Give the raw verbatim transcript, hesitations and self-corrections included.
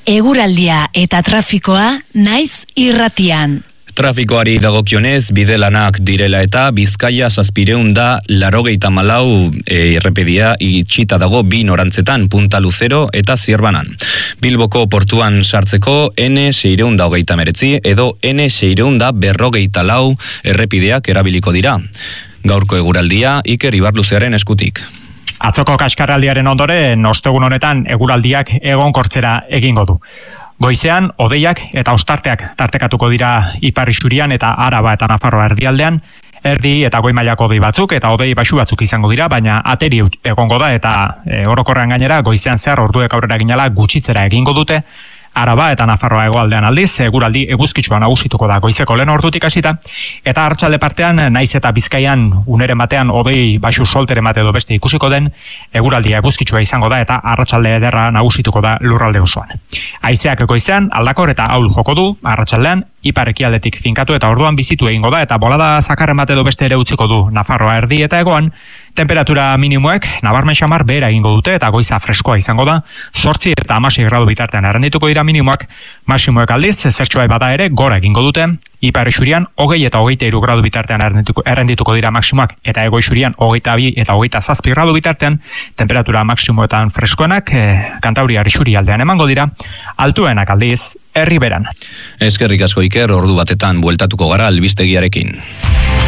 Eguraldia eta trafikoa naiz irratian. Trafikoari dagokionez, bidelanak direla eta Bizkaia zazpireun da larogeita malau e, errepedia itxita dago bi norantzetan, Punta Luzero eta Zierbanan. Bilboko portuan sartzeko N seireun da hogeita meretzi edo N seireun da berrogeita lau errepideak erabiliko dira. Gaurko eguraldia Iker Ibarluzearen eskutik. Atzoko kaskarraldiaren ondoren, ostegun honetan eguraldiak egonkortzera egingo du. Goizean, hodeiak eta ostarteak tartekatuko dira Ipar Isurian eta Araba eta Nafarroa erdialdean, erdi eta goi mailako hodei batzuk eta hodei baxu batzuk izango dira, baina ateri egongo da eta e, orokorrean gainera goizean zehar orduek aurrera ginela gutxitzera egingo dute. Araba eta Nafarroa hegoaldean aldiz, eguraldi eguzkitsua nagusituko da goizeko lehen ordutik hasita, eta arratsalde partean naiz eta Bizkaian uneren batean hodei baxu solteren bate edo beste ikusiko den, eguraldia eguzkitsua izango da eta arratsalde ederra nagusituko da lurralde osoan. Haizeak goizean aldakor eta ahul joko du, arratsaldean ipar ekialdetik finkatu eta orduan bizitu egingo da eta bolada zakarren bate edo beste ere utziko du Nafarroa erdi eta hegoan. Temperatura minimoek nabarmen xamar behera egingo dute eta goiza freskoa izango da, zortzi eta hamasei gradu bitartean errendituko dira minimoak, maximoek aldiz, zertxoa bada ere gora egingo dute, Ipar Isurian hogei eta hogeita hiru gradu bitartean errendituko, errendituko dira maximoak eta Hego Isurian hogeita bi eta hogeita zazpi gradu bitartean, temperatura maximoetan freskoenak eh, Kantauriar Isuri aldean emango dira, altuenak aldiz, Erriberan. Eskerrik asko Iker, ordu batetan bueltatuko gara albistegiarekin.